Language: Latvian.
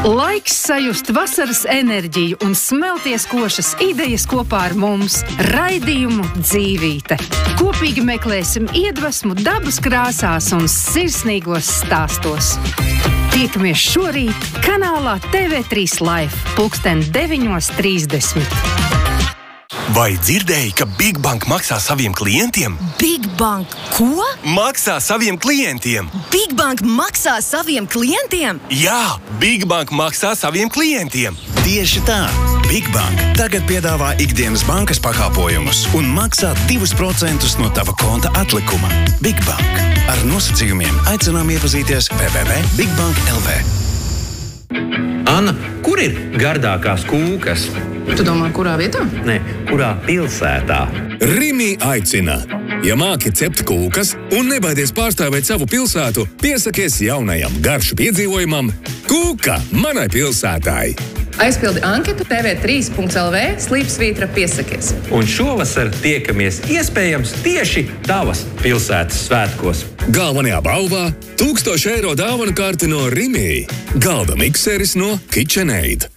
Laiks sajust vasaras enerģiju un smelties košas idejas kopā ar mums. Raidījumu Dzīvīte. Kopīgi meklēsim iedvesmu dabas krāsās un sirsnīgos stāstos. Tiekamies šorīt kanālā TV3 Live 9:30. Vai dzirdēji, ka Big Bank maksā saviem klientiem? Big Bank ko? Maksā saviem klientiem! Big Bank maksā saviem klientiem? Jā, Big Bank maksā saviem klientiem! Tieši tā! Big Bank tagad piedāvā ikdienas bankas pakalpojumus un maksā 2% no tava konta atlikuma. Big Bank. Ar nosacījumiem aicinām iepazīties www.bigbank.lv. Anna, kur ir gardākās kūkas? Tu domā, kurā vietā? Nē, kurā pilsētā? Rimi aicina! Ja māki cept kūkas un nebaidies pārstāvēt savu pilsētu, piesakies jaunajam garšu piedzīvojumam Kūka manai pilsētai! Aizpildi anketu tv3.lv/slīpsvītra piesakies. Un šovasar tiekamies iespējams tieši tavas pilsētas svētkos. Galvenajā balvā 1000 eiro dāvanu karte no Rimi. Galda mikseris no KitchenAid.